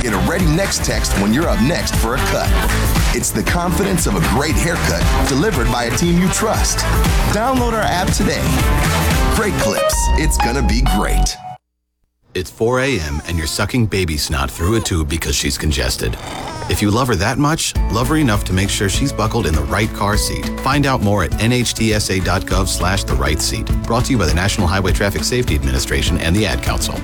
Get a Ready Next text when you're up next for a cut. It's the confidence of a great haircut delivered by a team you trust. Download our app today. Great Clips. It's gonna be great. It's 4 a.m. and you're sucking baby snot through a tube because she's congested. If you love her that much, love her enough to make sure she's buckled in the right car seat. Find out more at nhtsa.gov/the right seat. Brought to you by the National Highway Traffic Safety Administration and the Ad Council.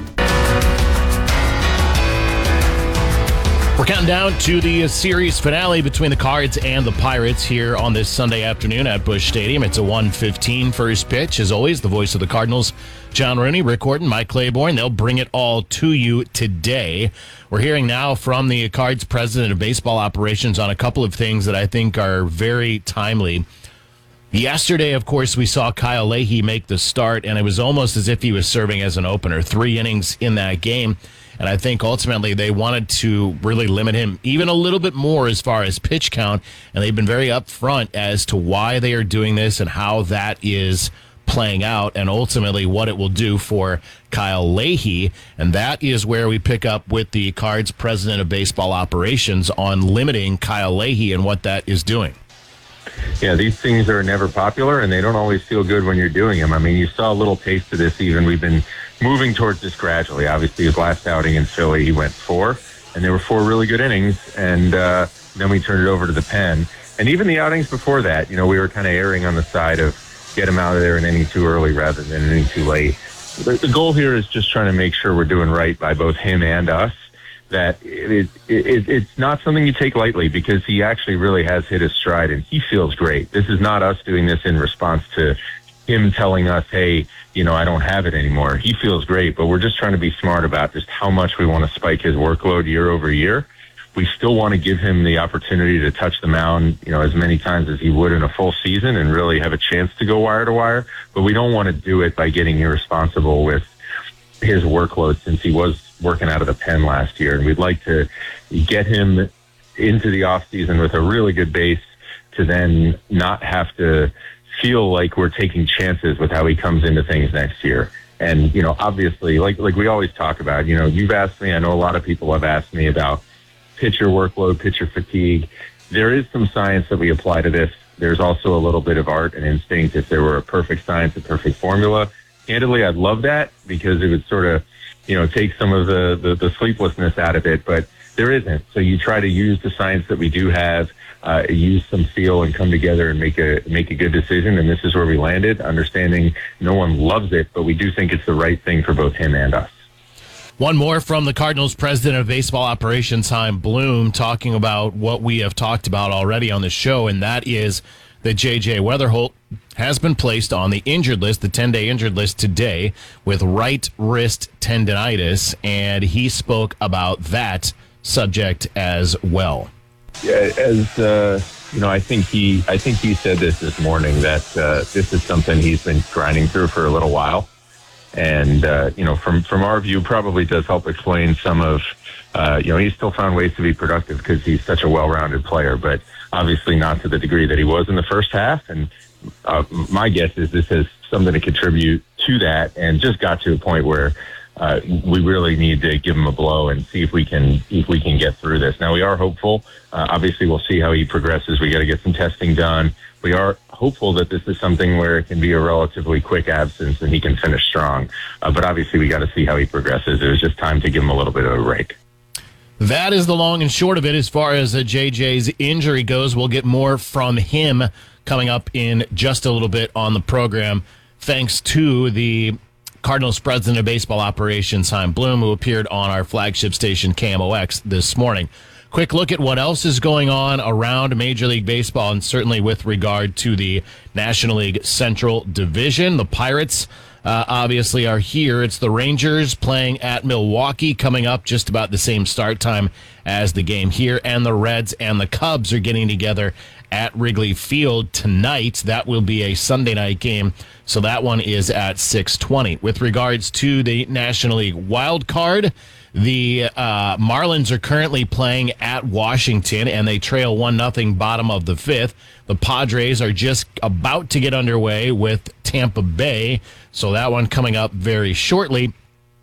We're counting down to the series finale between the Cards and the Pirates here on this Sunday afternoon at Busch Stadium. It's a 1:15 first pitch. As always, the voice of the Cardinals, John Rooney, Rick Horton, Mike Claiborne. They'll bring it all to you today. We're hearing now from the Cards president of baseball operations on a couple of things that I think are very timely. Yesterday, of course, we saw Kyle Leahy make the start, and it was almost as if he was serving as an opener. 3 innings in that game. And I think ultimately they wanted to really limit him even a little bit more as far as pitch count. And they've been very upfront as to why they are doing this and how that is playing out and ultimately what it will do for Kyle Leahy. And that is where we pick up with the Cards president of baseball operations on limiting Kyle Leahy and what that is doing. Yeah, these things are never popular, and they don't always feel good when you're doing them. I mean, you saw a little taste of this even. We've been moving towards this gradually. Obviously, his last outing in Philly, he went 4, and there were 4 really good innings, and then we turned it over to the pen. And even the outings before that, you know, we were kind of erring on the side of get him out of there an inning too early rather than an inning too late. The goal here is just trying to make sure we're doing right by both him and us, that it's not something you take lightly because he actually really has hit his stride and he feels great. This is not us doing this in response to him telling us, hey, you know, I don't have it anymore. He feels great, but we're just trying to be smart about just how much we want to spike his workload year over year. We still want to give him the opportunity to touch the mound, you know, as many times as he would in a full season and really have a chance to go wire to wire. But we don't want to do it by getting irresponsible with his workload since he was working out of the pen last year. And we'd like to get him into the offseason with a really good base to then not have to feel like we're taking chances with how he comes into things next year. And, you know, obviously, like we always talk about, you know, you've asked me, I know a lot of people have asked me about pitcher workload, pitcher fatigue. There is some science that we apply to this. There's also a little bit of art and instinct. If there were a perfect science, a perfect formula, candidly, I'd love that because it would sort of, you know, take some of the sleeplessness out of it, but there isn't. So you try to use the science that we do have, use some feel and come together and make a good decision. And this is where we landed, understanding no one loves it, but we do think it's the right thing for both him and us. One more from the Cardinals president of baseball operations, Chaim Bloom, talking about what we have talked about already on the show, and that is that J.J. Weatherholt has been placed on the injured list, the 10-day injured list today with right wrist tendonitis, and he spoke about that subject as well. Yeah, as you know, I think he said this morning that this is something he's been grinding through for a little while, and you know, from our view, probably does help explain some of you know, he's still found ways to be productive because he's such a well-rounded player, but obviously not to the degree that he was in the first half. And my guess is this has something to contribute to that, and just got to a point where we really need to give him a blow and see if we can get through this. Now, we are hopeful. Obviously, we'll see how he progresses. We got to get some testing done. We are hopeful that this is something where it can be a relatively quick absence and he can finish strong. But obviously, we got to see how he progresses. It was just time to give him a little bit of a break. That is the long and short of it as far as JJ's injury goes. We'll get more from him coming up in just a little bit on the program, thanks to the Cardinals president of baseball operations, Chaim Bloom, who appeared on our flagship station, KMOX, this morning. Quick look at what else is going on around Major League Baseball, and certainly with regard to the National League Central Division. The Pirates obviously are here. It's the Rangers playing at Milwaukee, coming up just about the same start time as the game here, and the Reds and the Cubs are getting together at Wrigley Field tonight. That will be a Sunday night game, so that one is at 6:20. With regards to the National League wild card, the Marlins are currently playing at Washington, and they trail 1-0 bottom of the 5th. The Padres are just about to get underway with Tampa Bay, so that one coming up very shortly.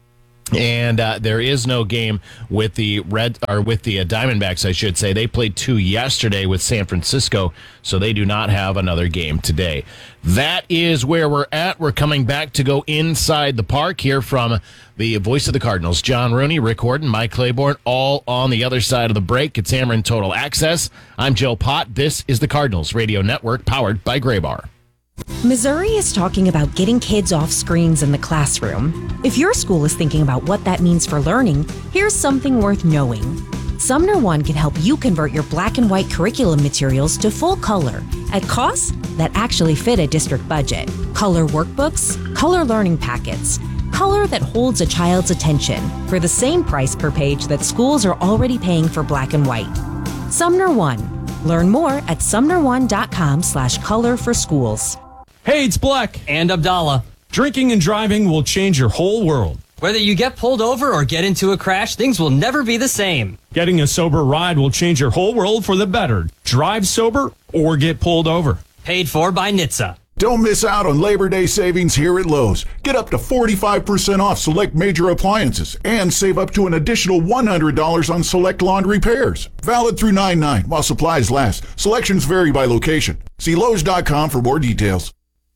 And there is no game with the Diamondbacks, I should say. They played 2 yesterday with San Francisco, so they do not have another game today. That is where we're at. We're coming back to go inside the park here from the voice of the Cardinals, John Rooney, Rick Horton, Mike Claiborne, all on the other side of the break. It's Amarin Total Access. I'm Joe Pott. This is the Cardinals Radio Network, powered by Gray Bar. Missouri is talking about getting kids off screens in the classroom. If your school is thinking about what that means for learning, here's something worth knowing. Sumner One can help you convert your black and white curriculum materials to full color at costs that actually fit a district budget. Color workbooks, color learning packets, color that holds a child's attention for the same price per page that schools are already paying for black and white. Sumner One. Learn more at sumner1.com/color for schools. Hey, it's Black. And Abdallah. Drinking and driving will change your whole world. Whether you get pulled over or get into a crash, things will never be the same. Getting a sober ride will change your whole world for the better. Drive sober or get pulled over. Paid for by NHTSA. Don't miss out on Labor Day savings here at Lowe's. Get up to 45% off select major appliances and save up to an additional $100 on select laundry repairs. Valid through 9/9 while supplies last. Selections vary by location. See Lowe's.com for more details.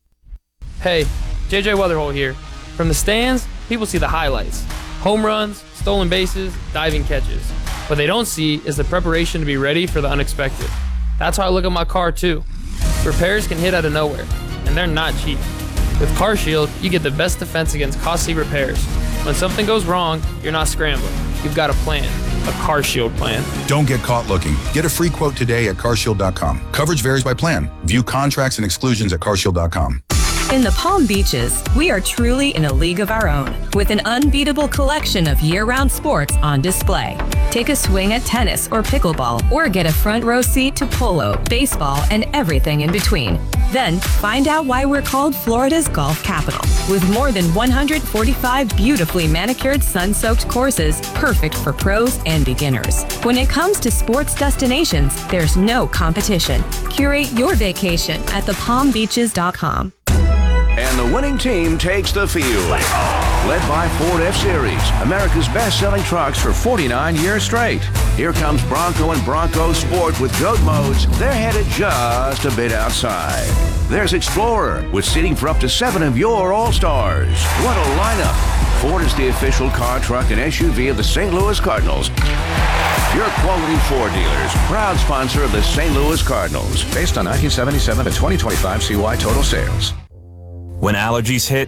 Hey, JJ Weatherholt here. From the stands, people see the highlights. Home runs, stolen bases, diving catches. What they don't see is the preparation to be ready for the unexpected. That's how I look at my car too. Repairs can hit out of nowhere, and they're not cheap. With CarShield, you get the best defense against costly repairs. When something goes wrong, you're not scrambling. You've got a plan, a CarShield plan. Don't get caught looking. Get a free quote today at carshield.com. Coverage varies by plan. View contracts and exclusions at carshield.com. In the Palm Beaches, we are truly in a league of our own, with an unbeatable collection of year-round sports on display. Take a swing at tennis or pickleball, or get a front row seat to polo, baseball, and everything in between. Then, find out why we're called Florida's golf capital, with more than 145 beautifully manicured, sun-soaked courses, perfect for pros and beginners. When it comes to sports destinations, there's no competition. Curate your vacation at thepalmbeaches.com. And the winning team takes the field. Led by Ford F-Series, America's best-selling trucks for 49 years straight. Here comes Bronco and Bronco Sport with GOAT modes. They're headed just a bit outside. There's Explorer with seating for up to 7 of your All-Stars. What a lineup. Ford is the official car, truck, and SUV of the St. Louis Cardinals. Your quality Ford dealers, proud sponsor of the St. Louis Cardinals. Based on 1977 to 2025 CY total sales. When allergies hit,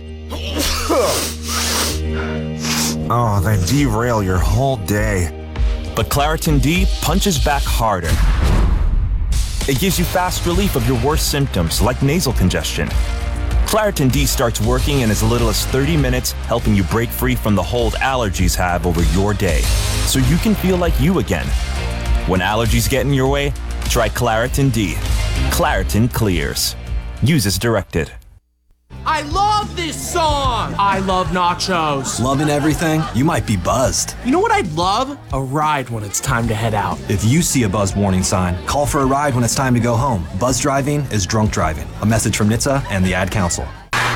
they derail your whole day. But Claritin D punches back harder. It gives you fast relief of your worst symptoms, like nasal congestion. Claritin D starts working in as little as 30 minutes, helping you break free from the hold allergies have over your day, so you can feel like you again. When allergies get in your way, try Claritin D. Claritin clears. Use as directed. I love this song! I love nachos. Loving everything? You might be buzzed. You know what I'd love? A ride when it's time to head out. If you see a buzz warning sign, call for a ride when it's time to go home. Buzz driving is drunk driving. A message from NHTSA and the Ad Council.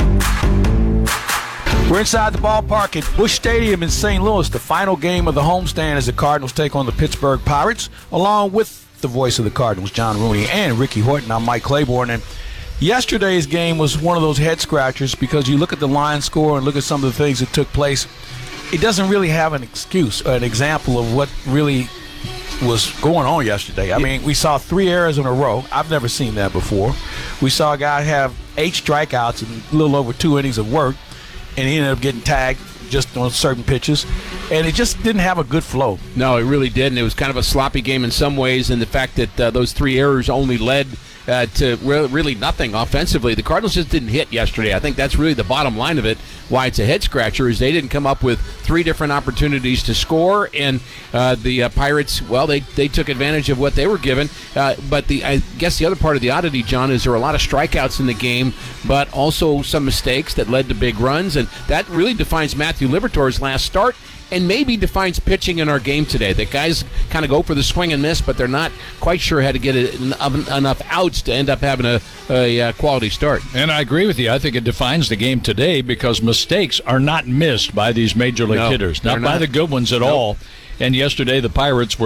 We're inside the ballpark at Busch Stadium in St. Louis. The final game of the homestand as the Cardinals take on the Pittsburgh Pirates, along with the voice of the Cardinals, John Rooney, and Ricky Horton. I'm Mike Claiborne, and yesterday's game was one of those head-scratchers because you look at the line score and look at some of the things that took place. It doesn't really have an excuse or an example of what really was going on yesterday. I mean, we saw 3 errors in a row. I've never seen that before. We saw a guy have 8 strikeouts in a little over 2 innings of work, and he ended up getting tagged just on certain pitches, and it just didn't have a good flow. No, it really didn't. It was kind of a sloppy game in some ways, and the fact that those 3 errors only led to really nothing offensively. The Cardinals just didn't hit yesterday. I think that's really the bottom line of it. Why it's a head-scratcher is they didn't come up with 3 different opportunities to score, and the Pirates, well, they took advantage of what they were given. But I guess the other part of the oddity, John, is there were a lot of strikeouts in the game, but also some mistakes that led to big runs, and that really defines Matthew Liberatore's last start. and maybe defines pitching in our game today. That guys kind of go for the swing and miss, but they're not quite sure how to get enough outs to end up having a quality start. And I agree with you. I think it defines the game today because mistakes are not missed by these major league hitters, not by the good ones at all. And yesterday the Pirates were